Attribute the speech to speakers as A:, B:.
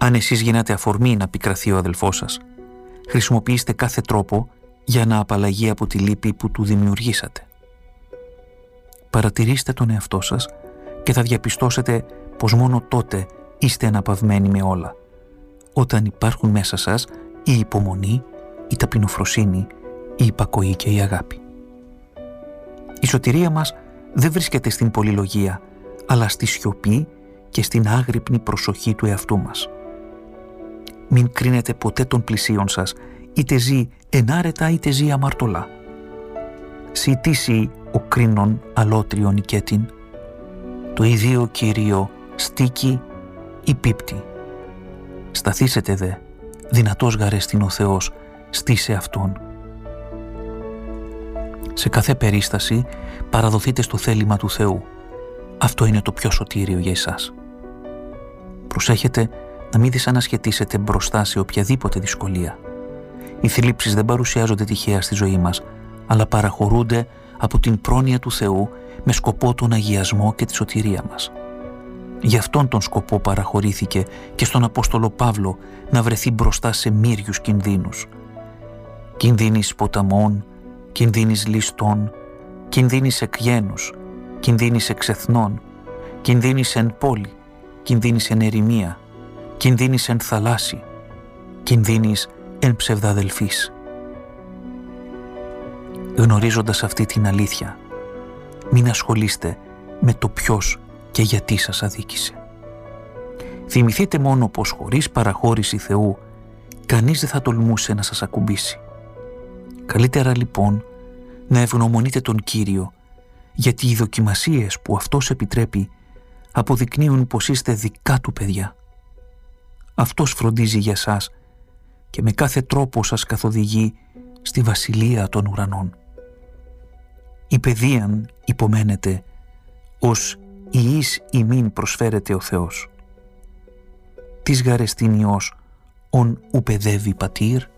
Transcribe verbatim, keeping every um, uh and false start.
A: Αν εσείς γίνατε αφορμή να πικραθεί ο αδελφός σας, χρησιμοποιήστε κάθε τρόπο για να απαλλαγεί από τη λύπη που του δημιουργήσατε. Παρατηρήστε τον εαυτό σας και θα διαπιστώσετε πως μόνο τότε είστε αναπαυμένοι με όλα, όταν υπάρχουν μέσα σας η υπομονή, η ταπεινοφροσύνη, η υπακοή και η αγάπη. Η σωτηρία μας δεν βρίσκεται στην πολυλογία, αλλά στη σιωπή και στην άγρυπνη προσοχή του εαυτού μας. Μην κρίνετε ποτέ τον πλησίον σας, είτε ζει ενάρετα είτε ζει αμαρτωλά. Σιτήσει ο κρίνον αλότριον οικέτην, το ιδίο Κύριο στίκει ή πίπτη. Σταθήσετε δε, δυνατός γαρέστην ο Θεός, στήσε Αυτόν. Σε κάθε περίσταση παραδοθείτε στο θέλημα του Θεού. Αυτό είναι το πιο σωτήριο για εσάς. Προσέχετε να μην δυσανασχετήσετε μπροστά σε οποιαδήποτε δυσκολία. Οι θλίψεις δεν παρουσιάζονται τυχαία στη ζωή μας, αλλά παραχωρούνται από την πρόνοια του Θεού με σκοπό τον αγιασμό και τη σωτηρία μας. Γι' αυτόν τον σκοπό παραχωρήθηκε και στον Απόστολο Παύλο να βρεθεί μπροστά σε μύριους κινδύνους. Κινδύνης ποταμών, κινδύνης ληστών, κινδύνης εκ γένους, κινδύνης εξ εθνών, κινδύνης εν πόλη, κινδύνης εν ερημία, κινδύνης εν θαλάσσι, κινδύνης εν ψευδαδελφής. Γνωρίζοντας αυτή την αλήθεια, μην ασχολείστε με το ποιος και γιατί σας αδίκησε. Θυμηθείτε μόνο πως χωρίς παραχώρηση Θεού, κανείς δεν θα τολμούσε να σας ακουμπήσει. Καλύτερα λοιπόν να ευγνωμονείτε τον Κύριο, γιατί οι δοκιμασίες που Αυτός επιτρέπει αποδεικνύουν πως είστε δικά Του παιδιά. Αυτός φροντίζει για σας και με κάθε τρόπο σας καθοδηγεί στη βασιλεία των ουρανών. Η παιδείαν υπομένετε ως ιής ημίν προσφέρεται ο Θεός. Της γαρεστήνιος ον ου παιδεύει πατήρ,